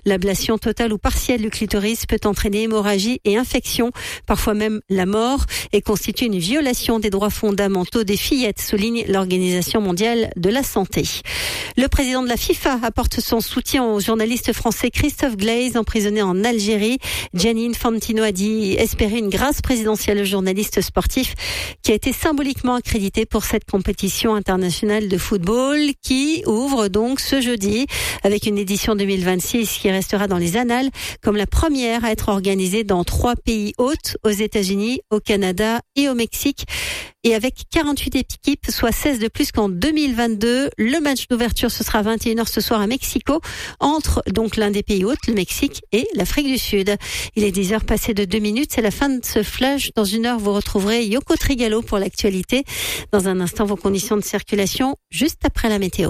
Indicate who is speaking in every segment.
Speaker 1: L'ablation totale ou partielle du clitoris peut entraîner hémorragie et infection, parfois même la mort, et constitue une violation des droits fondamentaux des fillettes, souligne l'Organisation mondiale de la santé. Le président de la FIFA apporte son soutien au journaliste français Christophe Glaise, emprisonné en Algérie. Gianni Infantino a dit espérer une grâce présidentielle au journaliste sportif qui a été symboliquement accrédité pour cette compétition internationale de football qui ouvre donc ce jeudi avec une édition 2026 qui restera dans les annales comme la première à être organisée dans 3 pays hôtes, aux États-Unis, au Canada et au Mexique. Et avec 48 équipes, soit 16 de plus qu'en 2022. Le match d'ouverture, ce sera à 21h ce soir à Mexico, entre donc l'un des pays hôtes, le Mexique et l'Afrique du Sud. Il est 10h passé de 2 minutes, c'est la fin de ce flash. Dans 1 heure, vous retrouverez Yoko Trigalo pour l'actualité. Dans un instant, vos conditions de circulation, juste après la météo.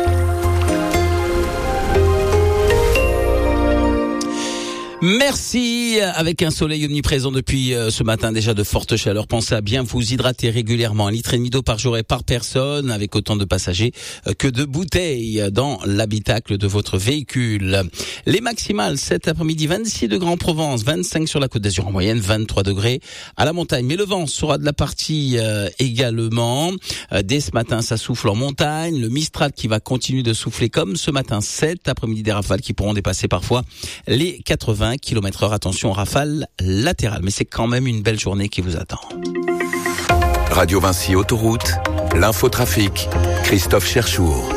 Speaker 2: Merci. Avec un soleil omniprésent depuis ce matin, déjà de fortes chaleurs. Pensez à bien vous hydrater régulièrement. 1,5 litre d'eau par jour et par personne, avec autant de passagers que de bouteilles dans l'habitacle de votre véhicule. Les maximales cet après-midi, 26 degrés en Provence, 25 sur la Côte d'Azur en moyenne, 23 degrés à la montagne. Mais le vent sera de la partie également. Dès ce matin, ça souffle en montagne. Le Mistral qui va continuer de souffler comme ce matin. Cet après-midi, des rafales qui pourront dépasser parfois les 80 km/h. Attention aux rafales latérales, mais c'est quand même une belle journée qui vous attend.
Speaker 3: Radio Vinci Autoroute, l'infotrafic, Christophe Cherchour.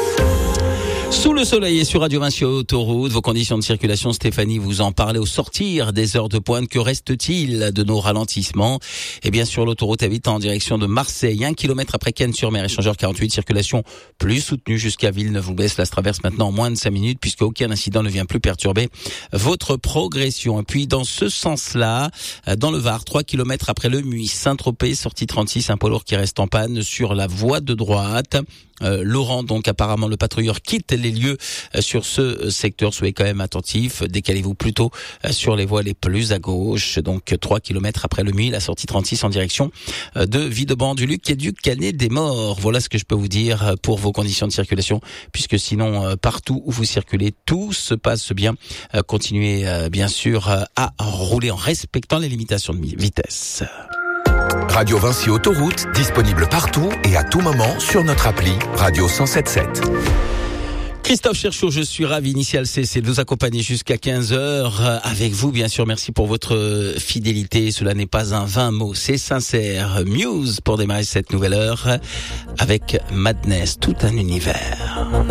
Speaker 2: Sous le soleil et sur Radio Vinci Autoroute, vos conditions de circulation, Stéphanie vous en parlait au sortir des heures de pointe. Que reste-t-il de nos ralentissements? Eh bien, sur l'autoroute A8 en direction de Marseille, 1 km après Cannes-sur-Mer, échangeur 48, circulation plus soutenue jusqu'à Villeneuve-Loubet. Cela se traverse maintenant en moins de 5 minutes puisque aucun incident ne vient plus perturber votre progression. Et puis, dans ce sens-là, dans le Var, 3 km après le Muy, Saint-Tropez, sortie 36, un poids lourd qui reste en panne sur la voie de droite. Laurent, donc apparemment le patrouilleur quitte les lieux sur ce secteur. Soyez quand même attentifs, décalez-vous plutôt sur les voies les plus à gauche. Donc 3 km après le Muy, la sortie 36 en direction de Villeban-du-Luc et du Canet-des-Morts. Voilà ce que je peux vous dire pour vos conditions de circulation, puisque sinon partout où vous circulez, tout se passe bien. Continuez bien sûr à rouler en respectant les limitations de vitesse.
Speaker 3: Radio Vinci Autoroute, disponible partout et à tout moment sur notre appli Radio 107.7.
Speaker 2: Christophe Cherchour, je suis ravi, Initial C, c'est de vous accompagner jusqu'à 15h avec vous, bien sûr. Merci pour votre fidélité. Cela n'est pas un vain mot, c'est sincère. Muse pour démarrer cette nouvelle heure avec Madness, tout un univers.